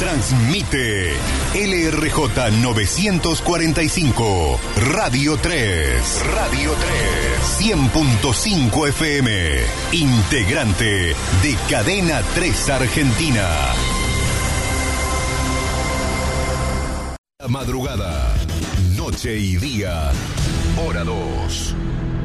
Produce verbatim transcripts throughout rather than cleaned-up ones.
Transmite L R J novecientos cuarenta y cinco, Radio tres. Radio tres. cien punto cinco F M. Integrante de Cadena tres Argentina. La madrugada, noche y día, hora dos.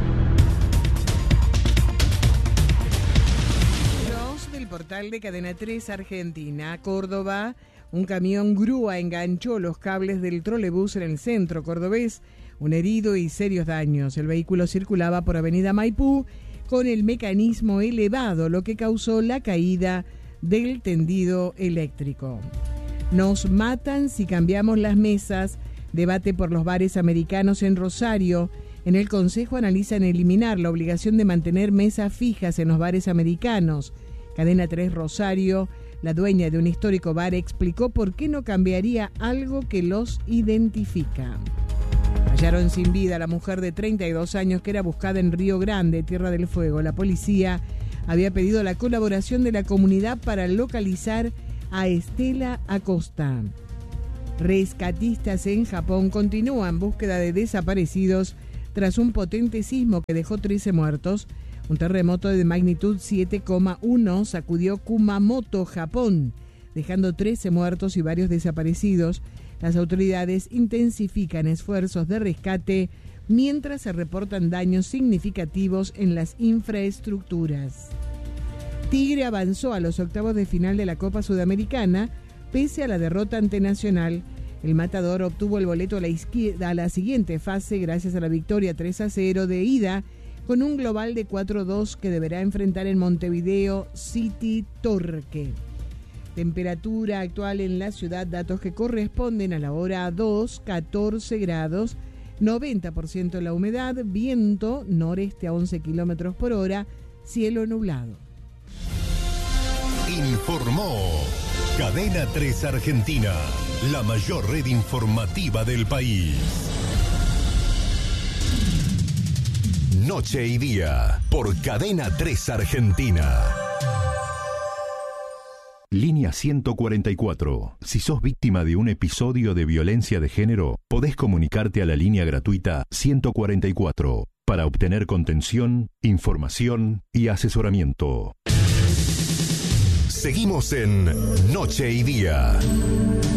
Portal de Cadena tres Argentina, Córdoba, un camión grúa enganchó los cables del trolebús en el centro cordobés, un herido y serios daños. El vehículo circulaba por Avenida Maipú con el mecanismo elevado, lo que causó la caída del tendido eléctrico. Nos matan si cambiamos las mesas. Debate por los bares americanos en Rosario. En el Consejo analizan eliminar la obligación de mantener mesas fijas en los bares americanos. Cadena tres Rosario, la dueña de un histórico bar, explicó por qué no cambiaría algo que los identifica. Hallaron sin vida a la mujer de treinta y dos años que era buscada en Río Grande, Tierra del Fuego. La policía había pedido la colaboración de la comunidad para localizar a Estela Acosta. Rescatistas en Japón continúan en búsqueda de desaparecidos tras un potente sismo que dejó trece muertos. Un terremoto de magnitud siete coma uno sacudió Kumamoto, Japón, dejando trece muertos y varios desaparecidos. Las autoridades intensifican esfuerzos de rescate mientras se reportan daños significativos en las infraestructuras. Tigre avanzó a los octavos de final de la Copa Sudamericana pese a la derrota ante Nacional. El Matador obtuvo el boleto a la, izquierda, a la siguiente fase gracias a la victoria tres a cero de ida, con un global de cuatro dos que deberá enfrentar en Montevideo City Torque. Temperatura actual en la ciudad, datos que corresponden a la hora dos, catorce grados, noventa por ciento la humedad, viento noreste a once kilómetros por hora, cielo nublado. Informó Cadena tres Argentina, la mayor red informativa del país. Noche y día, por Cadena tres Argentina. Línea ciento cuarenta y cuatro. Si sos víctima de un episodio de violencia de género, podés comunicarte a la línea gratuita ciento cuarenta y cuatro para obtener contención, información y asesoramiento. Seguimos en Noche y Día.